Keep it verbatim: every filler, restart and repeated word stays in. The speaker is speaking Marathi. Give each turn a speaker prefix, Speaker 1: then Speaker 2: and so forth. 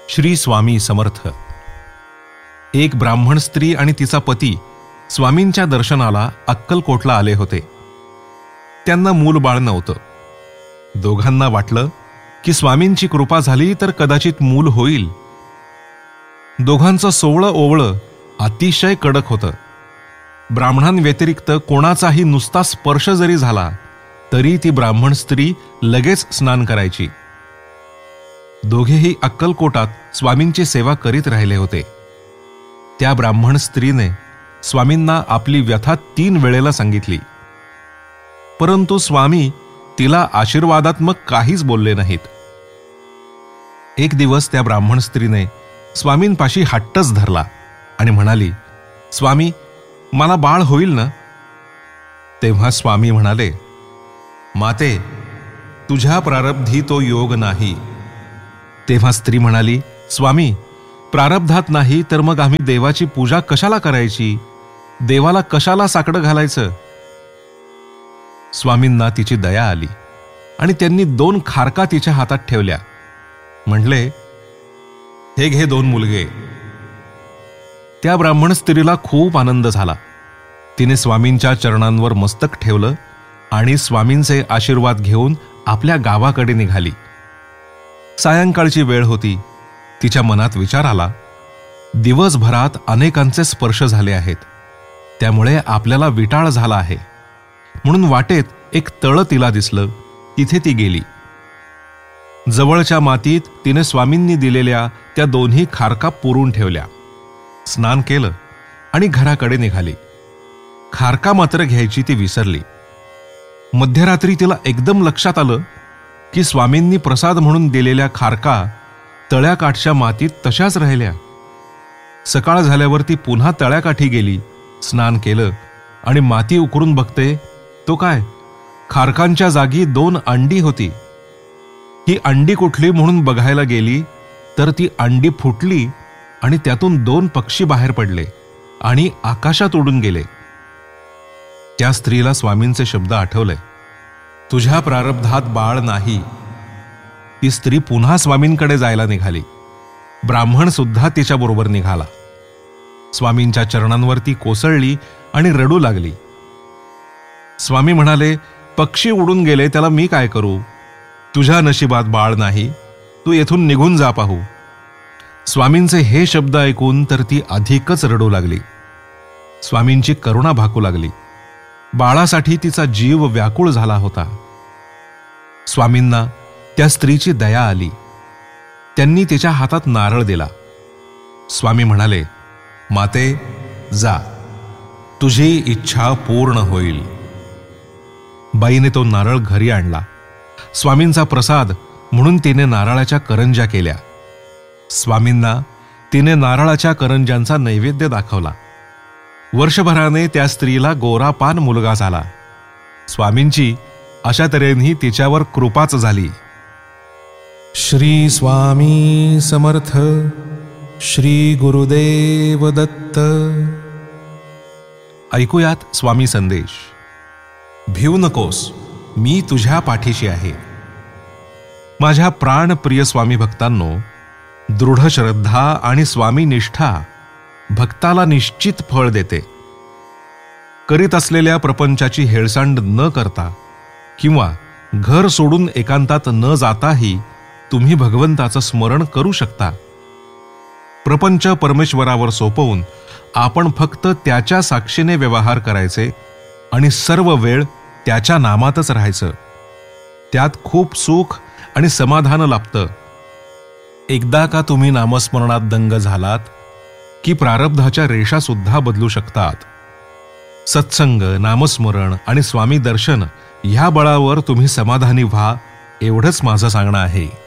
Speaker 1: श्री स्वामी समर्थ. एक ब्राह्मण स्त्री आणि तिचा पती स्वामींच्या दर्शनाला अक्कलकोटला आले होते. त्यांना मूल बाळ नव्हतं. दोघांना वाटलं की स्वामींची कृपा झाली तर कदाचित मूल होईल. दोघांचं सोवळं ओवळं अतिशय कडक होतं. ब्राह्मणांव्यतिरिक्त कोणाचाही नुसता स्पर्श जरी झाला तरी ती ब्राह्मण स्त्री लगेच स्नान करायची. दोघेही अक्कलकोटात स्वामींची सेवा करीत राहिले होते. त्या ब्राह्मण स्त्रीने स्वामींना आपली व्यथा तीन वेळेला सांगितली, परंतु स्वामी तिला आशीर्वादात्मक काहीच बोलले नाहीत. एक दिवस त्या ब्राह्मण स्त्रीने स्वामींपाशी हट्टच धरला आणि म्हणाली, स्वामी, मला बाळ होईल ना? तेव्हा स्वामी म्हणाले, माते, तुझ्या प्रारब्धी तो योग नाही. तेव्हा स्त्री म्हणाली, स्वामी, प्रारब्धात नाही तर मग आम्ही देवाची पूजा कशाला करायची? देवाला कशाला साकडं घालायचं? स्वामींना तिची दया आली आणि त्यांनी दोन खारका तिच्या हातात ठेवल्या. म्हटले, हे घे दोन मुलगे. त्या ब्राह्मण स्त्रीला खूप आनंद झाला. तिने स्वामींच्या चरणांवर मस्तक ठेवलं आणि स्वामींचे आशीर्वाद घेऊन आपल्या गावाकडे निघाली. सायंकाळची वेळ होती. तिच्या मनात विचार आला, दिवसभरात अनेकांचे स्पर्श झाले आहेत, त्यामुळे आपल्याला विटाळ झाला आहे. म्हणून वाटेत एक तळं तिला दिसलं. तिथे ती गेली. जवळच्या मातीत तिने स्वामींनी दिलेल्या त्या दोन्ही खारका पुरून ठेवल्या. स्नान केलं आणि घराकडे निघाली. खारका मात्र घ्यायची ती विसरली. मध्यरात्री तिला एकदम लक्षात आलं की स्वामींनी प्रसाद म्हणून दिलेल्या खारका तळ्याकाठच्या मातीत तशाच राहिल्या. सकाळ झाल्यावर ती पुन्हा तळ्याकाठी गेली, स्नान केलं आणि माती उकरून बघते तो काय, खारकांच्या जागी दोन अंडी होती. ही अंडी कुठली म्हणून बघायला गेली तर ती अंडी फुटली आणि त्यातून दोन पक्षी बाहेर पडले आणि आकाशात उडून गेले. त्या स्त्रीला स्वामींचे शब्द आठवले, तुझ्या प्रारब्धात बाळ नाही. ती स्त्री पुन्हा स्वामींकडे जायला निघाली. ब्राह्मण सुद्धा तिच्याबरोबर निघाला. स्वामींच्या चरणांवरती कोसळली आणि रडू लागली. स्वामी म्हणाले, पक्षी उडून गेले, त्याला मी काय करू? तुझ्या नशिबात बाळ नाही, तू येथून निघून जा पाहू. स्वामींचे हे शब्द ऐकून तर ती अधिकच रडू लागली. स्वामींची करुणा भाकू लागली. बाळासाठी तिचा जीव व्याकुळ झाला होता. स्वामींना त्या स्त्रीची दया आली. त्यांनी तिच्या हातात नारळ दिला. स्वामी म्हणाले, माते, जा, तुझी इच्छा पूर्ण होईल. बाईने तो नारळ घरी आणला. स्वामींचा प्रसाद म्हणून तिने नारळाच्या करंज्या केल्या. स्वामींना तिने नारळाच्या करंज्यांचा नैवेद्य दाखवला. वर्षभराने त्या स्त्रीला गोरापान मुलगा झाला. स्वामींची अशा तऱ्हेने तिच्यावर कृपाच झाली. श्री स्वामी समर्थ. श्री गुरुदेव दत्त. ऐकूयात स्वामी संदेश. भिवू नकोस, मी तुझ्या पाठीशी आहे. माझ्या प्राणप्रिय स्वामी भक्तांनो, दृढ श्रद्धा आणि स्वामी निष्ठा भक्ताला निश्चित फळ देते. करीत असलेल्या प्रपंचाची हेळसांड न करता किंवा घर सोडून एकांतात न जाताही तुम्ही भगवंताचं स्मरण करू शकता. प्रपंच परमेश्वरावर सोपवून आपण फक्त त्याच्या साक्षीने व्यवहार करायचे आणि सर्व वेळ त्याच्या नामातच राहायचं. त्यात खूप सुख आणि समाधान लाभतं. एकदा का तुम्ही नामस्मरणात दंग झालात की प्रारब्धाच्या रेषा सुद्धा बदलू शकतात. सत्संग, नामस्मरण आणि स्वामी दर्शन ह्या बळावर तुम्ही समाधानी व्हा, एवढंच माझं सांगणं आहे.